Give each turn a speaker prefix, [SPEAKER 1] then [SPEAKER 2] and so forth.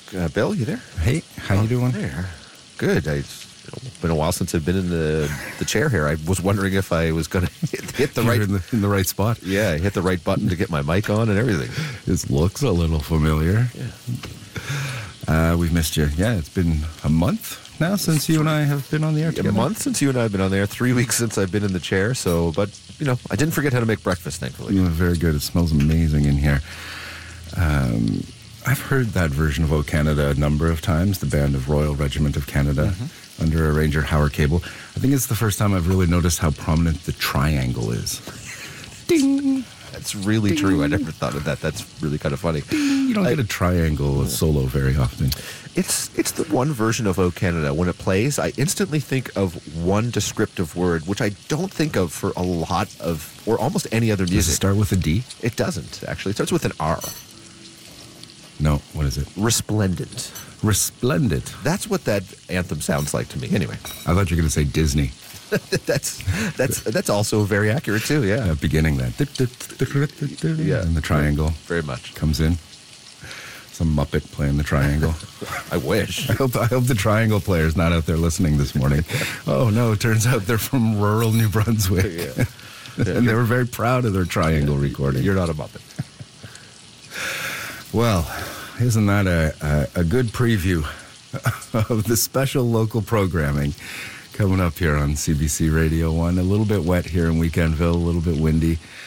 [SPEAKER 1] Bill, you there?
[SPEAKER 2] Hey, how you doing?
[SPEAKER 1] There. Good. It's been a while since I've been in the chair here. I was wondering if I was going to hit the right...
[SPEAKER 2] in the right spot.
[SPEAKER 1] Yeah, I hit the right button to get my mic on and everything.
[SPEAKER 2] This looks a little familiar.
[SPEAKER 1] Yeah.
[SPEAKER 2] We've missed you. Yeah, it's been a month now since you and I have been on the air together.
[SPEAKER 1] A month since you and I have been on there. 3 weeks since I've been in the chair. So, but, I didn't forget how to make breakfast, thankfully.
[SPEAKER 2] Yeah, very good. It smells amazing in here. I've heard that version of O Canada a number of times, the band of Royal Regiment of Canada, under Arranger Howard Cable. I think it's the first time I've really noticed how prominent the triangle is. Ding!
[SPEAKER 1] That's really
[SPEAKER 2] Ding.
[SPEAKER 1] true. I never thought of that. That's really kind of funny.
[SPEAKER 2] Ding. You don't get a triangle solo very often.
[SPEAKER 1] It's the one version of O Canada. When it plays, I instantly think of one descriptive word, which I don't think of for a lot of, or almost any other music.
[SPEAKER 2] Does it start with a D?
[SPEAKER 1] It doesn't, actually. It starts with an R.
[SPEAKER 2] No, what is it?
[SPEAKER 1] Resplendent.
[SPEAKER 2] Resplendent.
[SPEAKER 1] That's what that anthem sounds like to me. Anyway.
[SPEAKER 2] I thought you were going to say Disney.
[SPEAKER 1] That's also very accurate too, yeah.
[SPEAKER 2] Beginning that.
[SPEAKER 1] Yeah.
[SPEAKER 2] And the triangle.
[SPEAKER 1] Very much.
[SPEAKER 2] Comes in. Some Muppet playing the triangle.
[SPEAKER 1] I wish.
[SPEAKER 2] I hope the triangle player's not out there listening this morning. Oh no, it turns out they're from rural New Brunswick.
[SPEAKER 1] Yeah.
[SPEAKER 2] And they were very proud of their triangle recording.
[SPEAKER 1] You're not a Muppet.
[SPEAKER 2] Well, isn't that a good preview of the special local programming coming up here on CBC Radio 1? A little bit wet here in Weekendville, a little bit windy.